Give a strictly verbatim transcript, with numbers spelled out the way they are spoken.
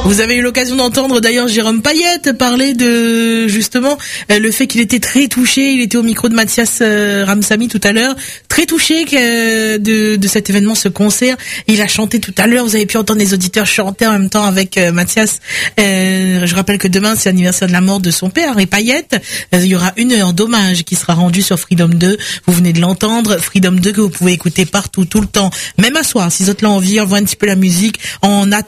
Vous avez eu l'occasion d'entendre d'ailleurs Jérôme Payette parler de justement euh, le fait qu'il était très touché. Il était au micro de Mathias euh, Ramsamy tout à l'heure, très touché que, de, de cet événement, ce concert. Il a chanté tout à l'heure. Vous avez pu entendre les auditeurs chanter en même temps avec euh, Mathias. Euh, je rappelle que demain c'est l'anniversaire de la mort de son père, Henri Payette. Euh, il y aura une heure d'hommage qui sera rendue sur Freedom deux. Vous venez de l'entendre, Freedom deux que vous pouvez écouter partout, tout le temps, même à soir. Si vous avez envie, on voit un petit peu la musique. On attend